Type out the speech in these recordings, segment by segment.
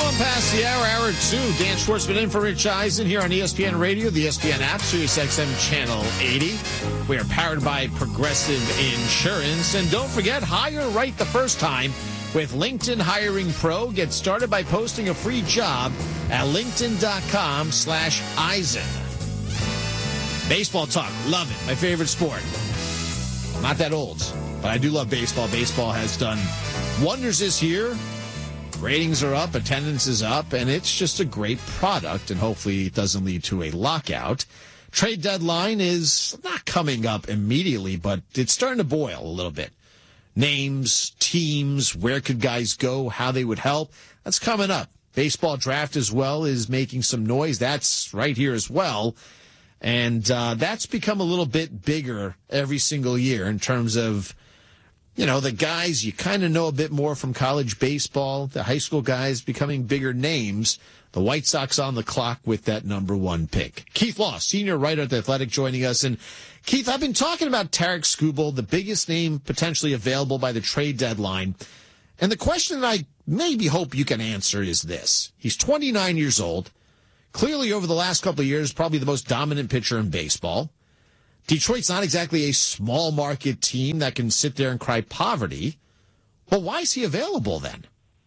Colin past the hour 2. Dan Schwartzman in for Rich Eisen here on ESPN Radio, the ESPN app, Sirius XM Channel 80. We are powered by Progressive Insurance. And don't forget, hire right the first time with LinkedIn Hiring Pro. Get started by posting a free job at linkedin.com/Eisen. Baseball talk. Love it. My favorite sport. Not that old, but I do love baseball. Baseball has done wonders this year. Ratings are up, attendance is up, and it's just a great product, and hopefully it doesn't lead to a lockout. Trade deadline is not coming up immediately, but it's starting to boil a little bit. Names, teams, where could guys go, how they would help, that's coming up. Baseball draft as well is making some noise. That's right here as well. And that's become a little bit bigger every single year in terms of, you know, the guys you kind of know a bit more from college baseball, the high school guys becoming bigger names. The White Sox on the clock with that number 1 pick. Keith Law, senior writer at The Athletic, joining us. And Keith, I've been talking about Tarik Skubal, the biggest name potentially available by the trade deadline. And the question that I maybe hope you can answer is this. He's 29 years old. Clearly over the last couple of years, probably the most dominant pitcher in baseball. Detroit's not exactly a small market team that can sit there and cry poverty. Well, why is he available then?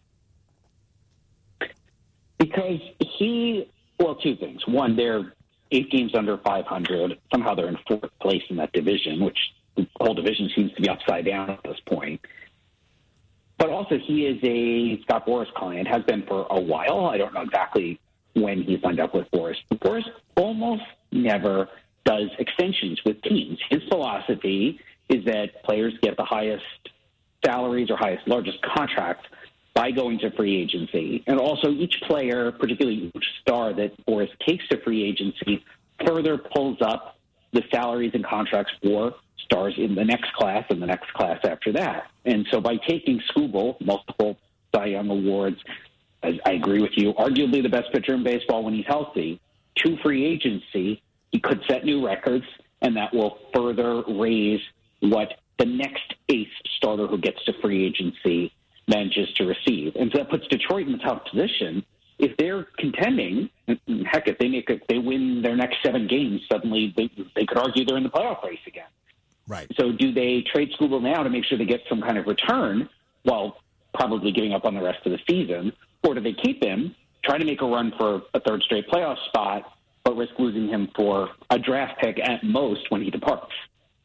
Because two things. One, they're 8 games under 500. Somehow they're in 4th place in that division, which the whole division seems to be upside down at this point. But also, he is a Scott Boras client, has been for a while. I don't know exactly when he signed up with Boras. But Boras almost never does extensions with teams. His philosophy is that players get the highest salaries or largest contracts by going to free agency. And also each player, particularly each star that Boras takes to free agency, further pulls up the salaries and contracts for stars in the next class and the next class after that. And so by taking Skubal, multiple Cy Young awards, as I agree with you, arguably the best pitcher in baseball when he's healthy, to free agency, he could set new records, and that will further raise what the next ace starter who gets to free agency manages to receive. And so that puts Detroit in a tough position. If they're contending, heck, if they win their next 7 games, suddenly they could argue they're in the playoff race again. Right. So do they trade Skubal now to make sure they get some kind of return while probably giving up on the rest of the season? Or do they keep him, try to make a run for a 3rd straight playoff spot, but risk losing him for a draft pick at most when he departs?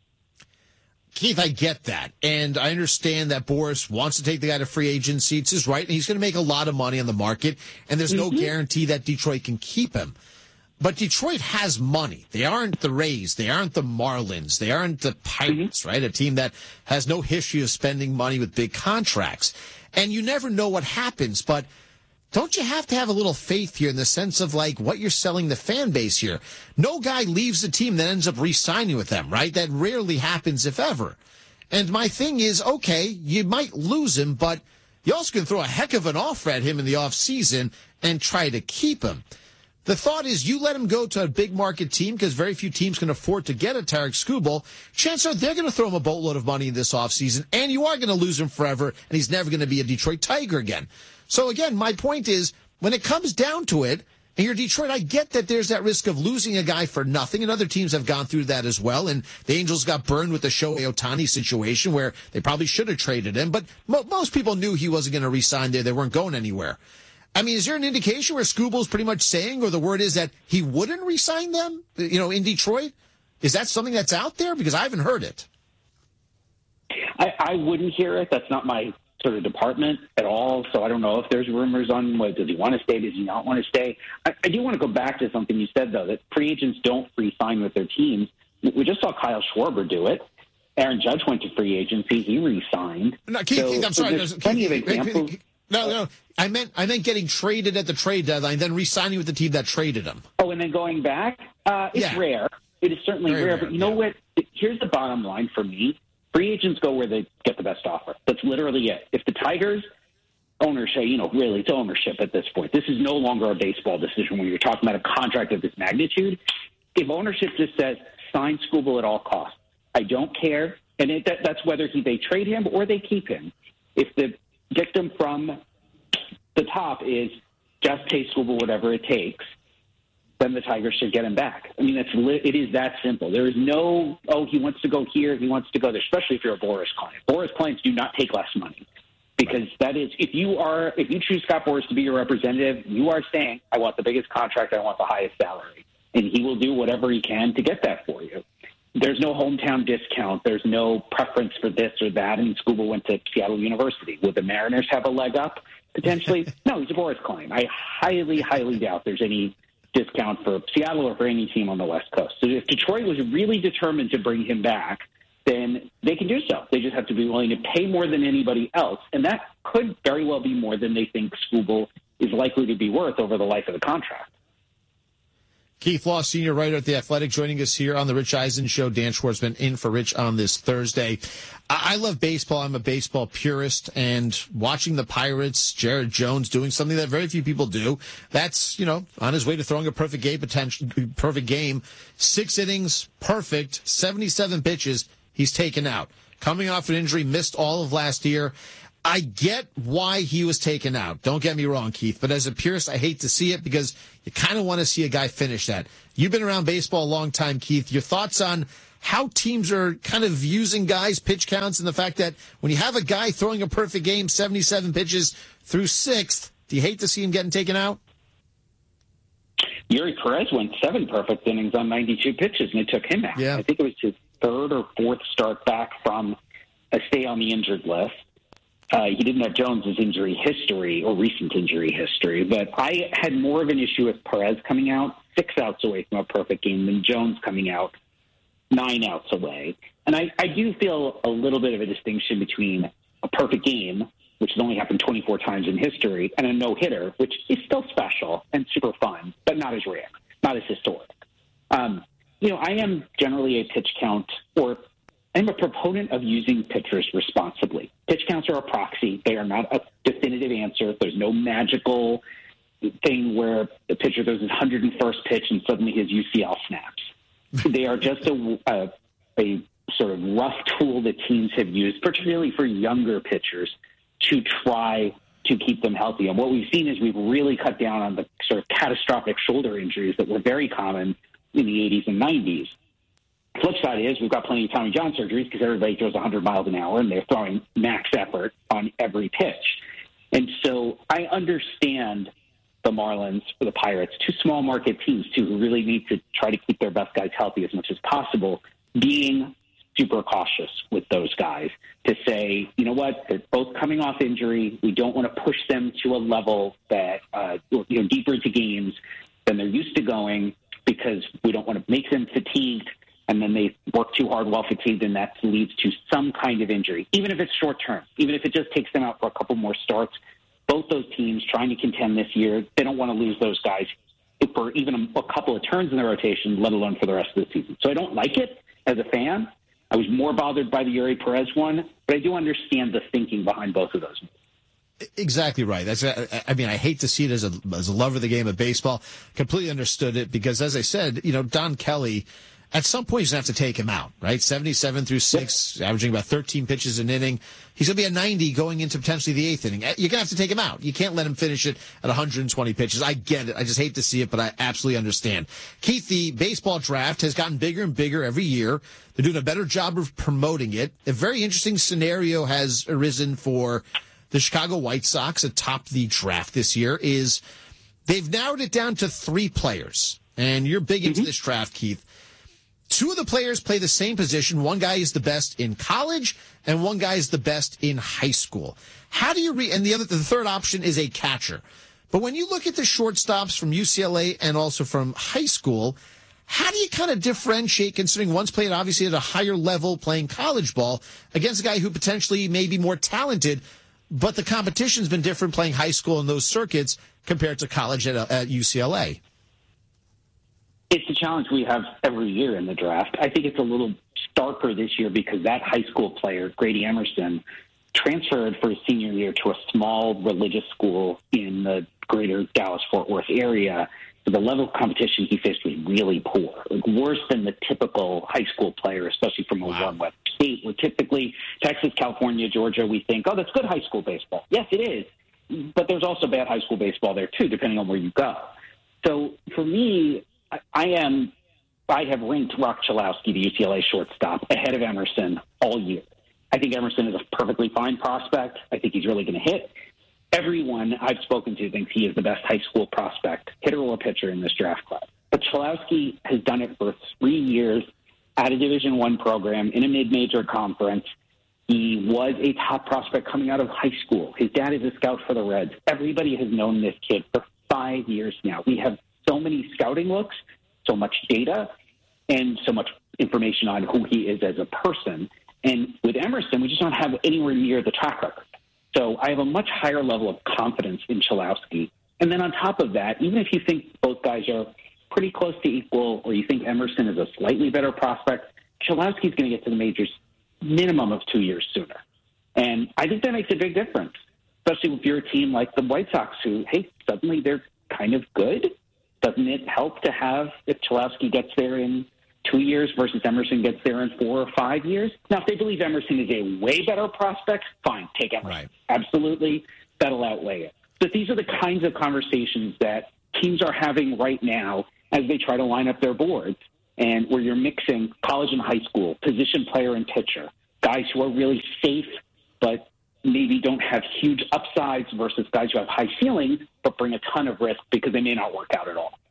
Keith, I get that. And I understand that Boras wants to take the guy to free agency. It's his right, and he's going to make a lot of money on the market, and there's no guarantee that Detroit can keep him. But Detroit has money. They aren't the Rays. They aren't the Marlins. They aren't the Pirates, right? A team that has no history of spending money with big contracts. And you never know what happens, but don't you have to have a little faith here in the sense of, like, what you're selling the fan base here? No guy leaves the team that ends up re-signing with them, right? That rarely happens, if ever. And my thing is, okay, you might lose him, but you also can throw a heck of an offer at him in the offseason and try to keep him. The thought is you let him go to a big market team because very few teams can afford to get a Tarik Skubal. Chances are they're going to throw him a boatload of money this offseason, and you are going to lose him forever, and he's never going to be a Detroit Tiger again. So, again, my point is, when it comes down to it, and you're Detroit, I get that there's that risk of losing a guy for nothing, and other teams have gone through that as well, and the Angels got burned with the Shohei Ohtani situation where they probably should have traded him, but most people knew he wasn't going to re-sign there. They weren't going anywhere. I mean, is there an indication where Skubal's pretty much saying, or the word is that he wouldn't re-sign them, in Detroit? Is that something that's out there? Because I haven't heard it. I wouldn't hear it. That's not my sort of department at all. So I don't know if there's rumors on does he want to stay, does he not want to stay. I do want to go back to something you said, though, that free agents don't re-sign with their teams. We just saw Kyle Schwarber do it. Aaron Judge went to free agency. He re-signed. No, Keith, I'm sorry. There's plenty of examples. No. I meant getting traded at the trade deadline, then re-signing with the team that traded him. Oh, and then going back? It's rare. It is certainly rare. But you know what? Here's the bottom line for me. Free agents go where they get the best offer. That's literally it. If the Tigers ownership, really it's ownership at this point. This is no longer a baseball decision when you're talking about a contract of this magnitude. If ownership just says, sign Skubal at all costs, I don't care. And that's whether they trade him or they keep him. If the dictum from the top is just pay Skubal whatever it takes, then the Tigers should get him back. I mean, it is that simple. There is no, he wants to go here, he wants to go there, especially if you're a Boras client. Boras clients do not take less money, because that is, if you choose Scott Boras to be your representative, you are saying, I want the biggest contract, I want the highest salary. And he will do whatever he can to get that for you. There's no hometown discount. There's no preference for this or that. I mean, Skubal went to Seattle University. Would the Mariners have a leg up, potentially? No, he's a Boras client. I highly, highly doubt there's any discount for Seattle or for any team on the West Coast. So if Detroit was really determined to bring him back, then they can do so. They just have to be willing to pay more than anybody else, and that could very well be more than they think Skubal is likely to be worth over the life of the contract. Keith Law, senior writer at The Athletic, joining us here on the Rich Eisen Show. Dan Schwartzman in for Rich on this Thursday. I love baseball. I'm a baseball purist, and watching the Pirates, Jared Jones doing something that very few people do. That's, on his way to throwing a perfect game. 6 innings, perfect, 77 pitches. He's taken out. Coming off an injury, missed all of last year. I get why he was taken out. Don't get me wrong, Keith. But as a purist, I hate to see it because you kind of want to see a guy finish that. You've been around baseball a long time, Keith. Your thoughts on how teams are kind of using guys' pitch counts and the fact that when you have a guy throwing a perfect game, 77 pitches through 6th, do you hate to see him getting taken out? Yuri Perez went 7 perfect innings on 92 pitches, and they took him out. Yeah. I think it was his 3rd or 4th start back from a stay on the injured list. He didn't have Jones's injury history or recent injury history, but I had more of an issue with Perez coming out 6 outs away from a perfect game than Jones coming out 9 outs away. And I do feel a little bit of a distinction between a perfect game, which has only happened 24 times in history, and a no-hitter, which is still special and super fun, but not as rare, not as historic. I am generally a pitch count, or I'm a proponent of using pitchers responsibly. Pitch counts are a proxy. They are not a definitive answer. There's no magical thing where the pitcher throws his 101st pitch and suddenly his UCL snaps. They are just a sort of rough tool that teams have used, particularly for younger pitchers, to try to keep them healthy. And what we've seen is we've really cut down on the sort of catastrophic shoulder injuries that were very common in the 80s and 90s. Flip side is we've got plenty of Tommy John surgeries because everybody throws 100 miles an hour and they're throwing max effort on every pitch. And so I understand the Marlins or the Pirates, 2 small market teams too, who really need to try to keep their best guys healthy as much as possible, being super cautious with those guys to say, you know what, they're both coming off injury. We don't want to push them to a level that, deeper into games than they're used to going, because we don't want to make them fatigued, and then they work too hard while fatigued, and that leads to some kind of injury, even if it's short term, even if it just takes them out for a couple more starts. Both those teams trying to contend this year, they don't want to lose those guys for even a couple of turns in the rotation, let alone for the rest of the season. So I don't like it as a fan. I was more bothered by the Yuri Perez one, but I do understand the thinking behind both of those. Exactly right. I hate to see it as a lover of the game of baseball. Completely understood it because, as I said, Don Kelly, at some point he's going to have to take him out, right? 77 through 6, averaging about 13 pitches an inning. He's going to be a 90 going into potentially the 8th inning. You're going to have to take him out. You can't let him finish it at 120 pitches. I get it. I just hate to see it, but I absolutely understand. Keith, the baseball draft has gotten bigger and bigger every year. They're doing a better job of promoting it. A very interesting scenario has arisen for the Chicago White Sox atop the draft this year. Is they've narrowed it down to 3 players. And you're big into this draft, Keith. 2 of the players play the same position. One guy is the best in college, and one guy is the best in high school. How do you and the third option is a catcher. But when you look at the shortstops from UCLA and also from high school, how do you kind of differentiate, considering one's played obviously at a higher level playing college ball against a guy who potentially may be more talented, but the competition's been different playing high school in those circuits compared to college at UCLA? It's a challenge we have every year in the draft. I think it's a little starker this year because that high school player, Grady Emerson, transferred for his senior year to a small religious school in the greater Dallas-Fort Worth area. So the level of competition he faced was really poor, worse than the typical high school player, especially from a warm wet state. Where typically Texas, California, Georgia, we think, oh, that's good high school baseball. Yes, it is. but there's also bad high school baseball there too, depending on where you go. So for me, I have ranked Rock Chalowski, the UCLA shortstop, ahead of Emerson all year. I think Emerson is a perfectly fine prospect. I think he's really going to hit. Everyone I've spoken to thinks he is the best high school prospect, hitter or pitcher in this draft class. But Chalowski has done it for 3 years at a Division I program in a mid-major conference. He was a top prospect coming out of high school. His dad is a scout for the Reds. Everybody has known this kid for 5 years now. We have so many scouting looks, so much data, and so much information on who he is as a person. And with Emerson, we just don't have anywhere near the track record. So I have a much higher level of confidence in Chalowski. And then on top of that, even if you think both guys are pretty close to equal, or you think Emerson is a slightly better prospect, Chalowski's going to get to the majors minimum of 2 years sooner. And I think that makes a big difference, especially if you're a team like the White Sox who, hey, suddenly they're kind of good. Doesn't it help to have if Chalowski gets there in 2 years versus Emerson gets there in 4 or 5 years? Now, if they believe Emerson is a way better prospect, fine, take Emerson. Right. Absolutely, that'll outweigh it. But these are the kinds of conversations that teams are having right now as they try to line up their boards, and where you're mixing college and high school, position player and pitcher, guys who are really safe but maybe don't have huge upsides versus guys who have high ceilings but bring a ton of risk because they may not work out at all.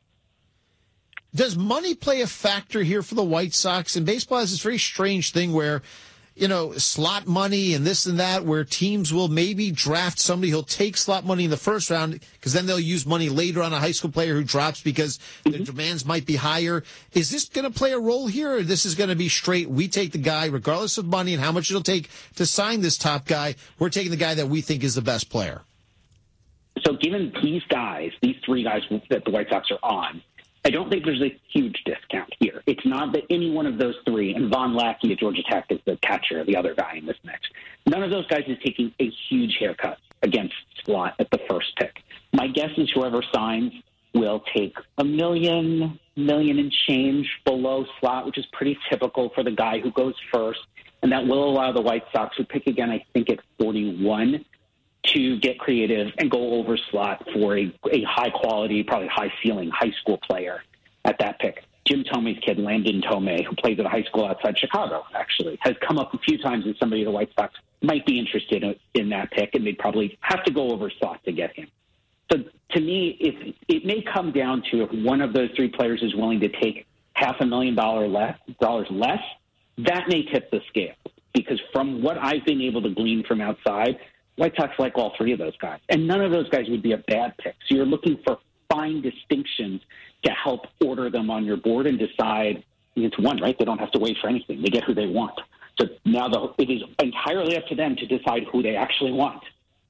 Does money play a factor here for the White Sox? And baseball has this very strange thing where, you know, slot money and this and that, where teams will maybe draft somebody who'll take slot money in the first round because then they'll use money later on a high school player who drops because the demands might be higher. Is this going to play a role here, or this is going to be straight, we take the guy regardless of money and how much it'll take to sign this top guy, we're taking the guy that we think is the best player? So given these guys, these three guys that the White Sox are on, I don't think there's a huge discount here. It's not that any one of those three, and Von Lackey at Georgia Tech is the catcher, the other guy in this mix, none of those guys is taking a huge haircut against slot at the first pick. My guess is whoever signs will take $1 million and change below slot, which is pretty typical for the guy who goes first, and that will allow the White Sox, who pick again, I think, at 41, to get creative and go over slot for a high-quality, probably high-ceiling high school player at that pick. Jim Thome's kid, Landon Thome, who plays at a high school outside Chicago, actually, has come up a few times as somebody the White Sox might be interested in that pick, and they'd probably have to go over slot to get him. So to me, it may come down to if one of those three players is willing to take $500,000 less, that may tip the scale. Because from what I've been able to glean from outside, White Sox like all three of those guys, and none of those guys would be a bad pick. So you're looking for fine distinctions to help order them on your board and decide it's one, right? They don't have to wait for anything. They get who they want. So now it is entirely up to them to decide who they actually want.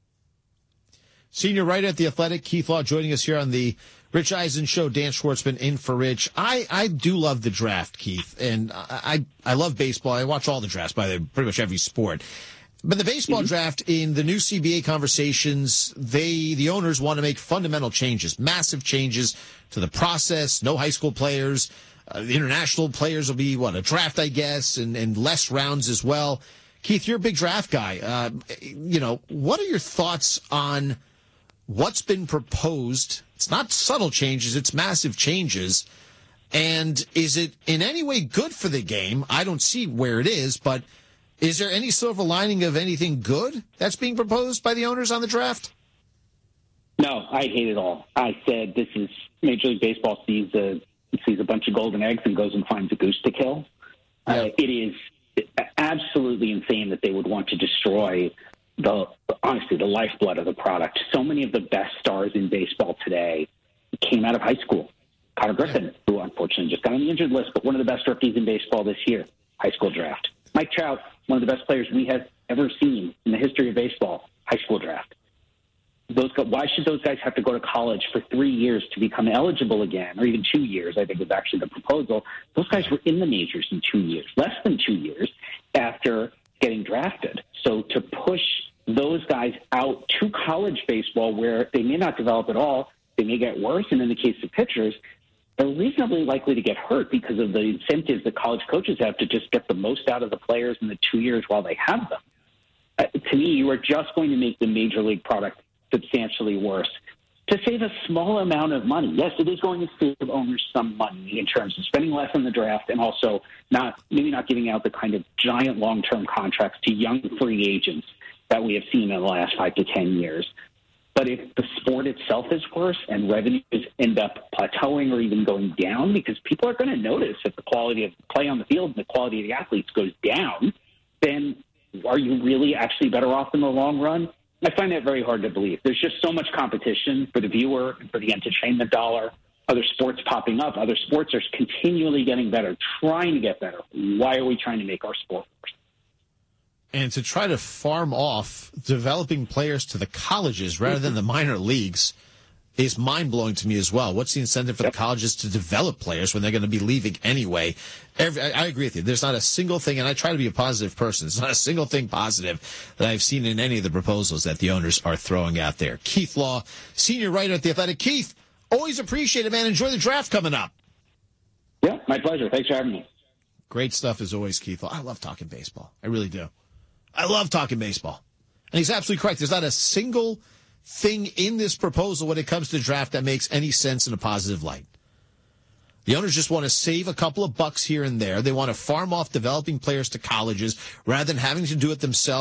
Senior writer at The Athletic, Keith Law, joining us here on the Rich Eisen Show. Dan Schwartzman in for Rich. I do love the draft, Keith, and I love baseball. I watch all the drafts, by the way, pretty much every sport. But the baseball draft, in the new CBA conversations, the owners want to make fundamental changes, massive changes to the process. No high school players. The international players will be, a draft, I guess, and less rounds as well. Keith, you're a big draft guy. What are your thoughts on what's been proposed? It's not subtle changes, it's massive changes. And is it in any way good for the game? I don't see where it is, but is there any silver lining of anything good that's being proposed by the owners on the draft? No, I hate it all. I said this is Major League Baseball sees a bunch of golden eggs and goes and finds a goose to kill. Yeah. It is absolutely insane that they would want to destroy the lifeblood of the product. So many of the best stars in baseball today came out of high school. Carter Griffin, who unfortunately just got on the injured list, but one of the best rookies in baseball this year, high school draft. Mike Trout, one of the best players we have ever seen in the history of baseball, high school draft. Why should those guys have to go to college for 3 years to become eligible again, or even 2 years, I think was actually the proposal. Those guys were in the majors in 2 years, less than 2 years after getting drafted. So to push those guys out to college baseball where they may not develop at all, they may get worse, and in the case of pitchers, they're reasonably likely to get hurt because of the incentives that college coaches have to just get the most out of the players in the 2 years while they have them. To me, you are just going to make the major league product substantially worse to save a small amount of money. Yes, it is going to save owners some money in terms of spending less on the draft and also maybe not giving out the kind of giant long-term contracts to young free agents that we have seen in the last 5 to 10 years. But if the sport itself is worse and revenues end up plateauing or even going down, because people are going to notice if the quality of play on the field and the quality of the athletes goes down, then are you really actually better off in the long run? I find that very hard to believe. There's just so much competition for the viewer and for the entertainment dollar. Other sports popping up. Other sports are continually getting better, trying to get better. Why are we trying to make our sport worse? And to try to farm off developing players to the colleges rather than the minor leagues is mind-blowing to me as well. What's the incentive for the colleges to develop players when they're going to be leaving anyway? I agree with you. There's not a single thing, and I try to be a positive person. There's not a single thing positive that I've seen in any of the proposals that the owners are throwing out there. Keith Law, senior writer at The Athletic. Keith, always appreciate it, man. Enjoy the draft coming up. Yeah, my pleasure. Thanks for having me. Great stuff as always, Keith Law. I love talking baseball. I really do. I love talking baseball. And he's absolutely correct. There's not a single thing in this proposal when it comes to the draft that makes any sense in a positive light. The owners just want to save a couple of bucks here and there. They want to farm off developing players to colleges rather than having to do it themselves.